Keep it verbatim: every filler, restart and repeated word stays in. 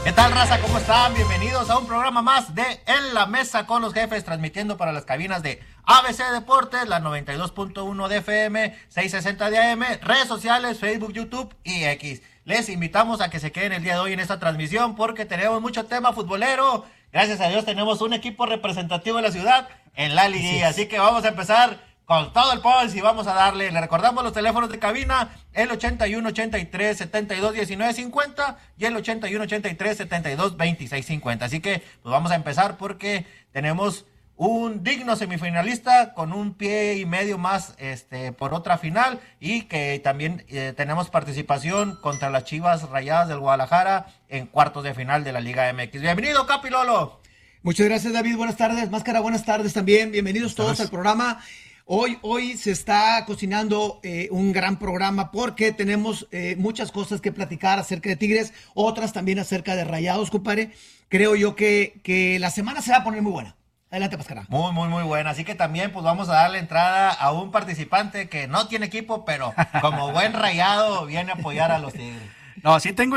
¿Qué tal, raza? ¿Cómo están? Bienvenidos a un programa más de En la Mesa con los Jefes, transmitiendo para las cabinas de A B C Deportes, la noventa y dos punto uno de F M, seiscientos sesenta de A M, redes sociales, Facebook, YouTube y X. Les invitamos a que se queden el día de hoy en esta transmisión porque tenemos mucho tema futbolero. Gracias a Dios tenemos un equipo representativo de la ciudad en la liguilla, así que vamos a empezar con todo el pulse y vamos a darle. Le recordamos los teléfonos de cabina, el ochenta y uno, ochenta y tres, setenta y dos, diecinueve, cincuenta y el ochenta y uno, ochenta y tres, setenta y dos, veintiséis, cincuenta. Así que pues vamos a empezar porque tenemos un digno semifinalista con un pie y medio más este por otra final, y que también eh, tenemos participación contra las Chivas Rayadas del Guadalajara en cuartos de final de la Liga M X. Bienvenido, Capi Lolo. Muchas gracias, David. Buenas tardes. Máscara, buenas tardes también. Bienvenidos todos al programa. Hoy, hoy se está cocinando eh, un gran programa porque tenemos eh, muchas cosas que platicar acerca de Tigres, otras también acerca de Rayados, compadre. Creo yo que, que la semana se va a poner muy buena. Adelante, Máscara. Muy, muy, muy buena. Así que también pues vamos a darle entrada a un participante que no tiene equipo, pero como buen rayado viene a apoyar a los Tigres. No, sí tengo